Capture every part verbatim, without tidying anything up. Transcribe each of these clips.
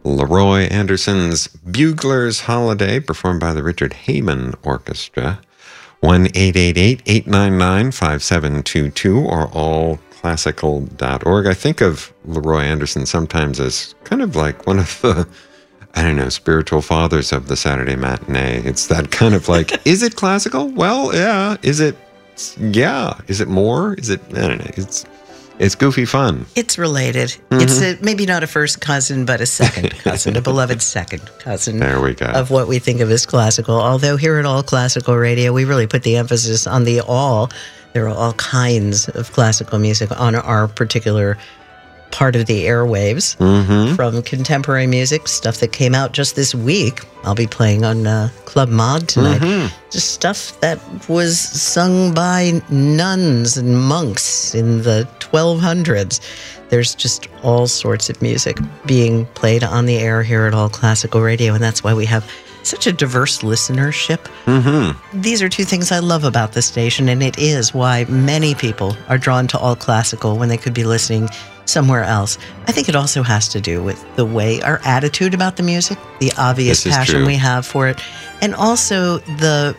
Leroy Anderson's Bugler's Holiday, performed by the Richard Heyman Orchestra. one eight eight eight, eight nine nine, five seven two two or all classical dot org. I think of Leroy Anderson sometimes as kind of like one of the, I don't know, spiritual fathers of the Saturday matinee. It's that kind of like, is it classical? Well, yeah. Is it, yeah. Is it more? Is it, I don't know. It's It's goofy fun. It's related. Mm-hmm. It's a, maybe not a first cousin, but a second cousin, a beloved second cousin. There we go. Of what we think of as classical. Although here at All Classical Radio, we really put the emphasis on the all. There are all kinds of classical music on our particular part of the airwaves, mm-hmm. from contemporary music, stuff that came out just this week. I'll be playing on uh, Club Mod tonight. Mm-hmm. Just stuff that was sung by nuns and monks in the twelve hundreds. There's just all sorts of music being played on the air here at All Classical Radio, and that's why we have such a diverse listenership. Mm-hmm. These are two things I love about the station, and it is why many people are drawn to All Classical when they could be listening somewhere else. I think it also has to do with the way our attitude about the music, the obvious passion true. we have for it, and also the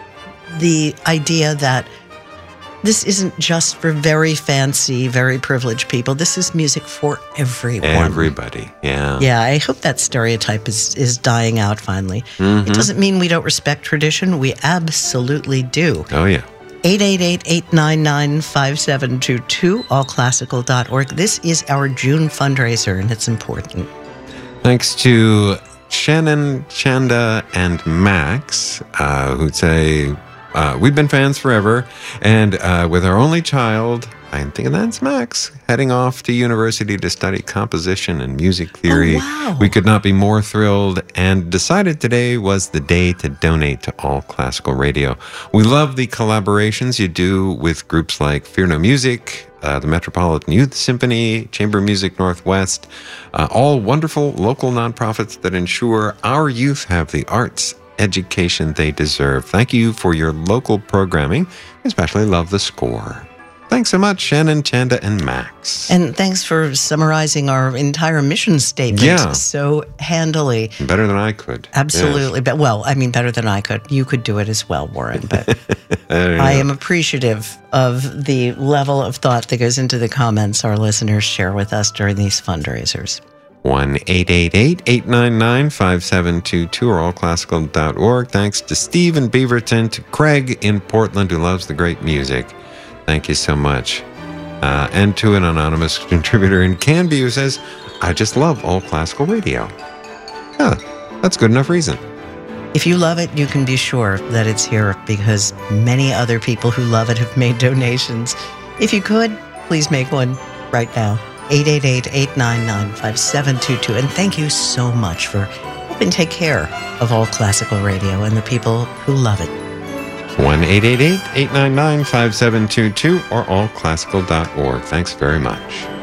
the idea that this isn't just for very fancy, very privileged people. This is music for everyone. Everybody, yeah. Yeah, I hope that stereotype is, is dying out finally. Mm-hmm. It doesn't mean we don't respect tradition. We absolutely do. Oh, yeah. eight eight eight, eight nine nine, five seven two two, all classical dot org. This is our June fundraiser, and it's important. Thanks to Shannon, Chanda, and Max, uh, who say, uh, we've been fans forever, and uh, with our only child, I'm thinking that's Max, heading off to university to study composition and music theory. Oh, wow. We could not be more thrilled, and decided today was the day to donate to All Classical Radio. We love the collaborations you do with groups like Fear No Music, uh, the Metropolitan Youth Symphony, Chamber Music Northwest, uh, all wonderful local nonprofits that ensure our youth have the arts education they deserve. Thank you for your local programming, especially love the score. Thanks so much, Shannon, Chanda, and Max. And thanks for summarizing our entire mission statement Yeah. so handily. Better than I could. Absolutely. But well, I mean, better than I could. You could do it as well, Warren. But Yes. I am appreciative of the level of thought that goes into the comments our listeners share with us during these fundraisers. one eight eight eight, eight nine nine, five seven two two or all classical dot org. Thanks to Steve in Beaverton, to Craig in Portland, who loves the great music. Thank you so much. Uh, and to an anonymous contributor in Canby who says, I just love All Classical Radio. Yeah, that's good enough reason. If you love it, you can be sure that it's here because many other people who love it have made donations. If you could, please make one right now. eight eight eight, eight nine nine, five seven two two. And thank you so much for helping take care of All Classical Radio and the people who love it. one eight eight eight, eight nine nine, five seven two two or all classical dot org. Thanks very much.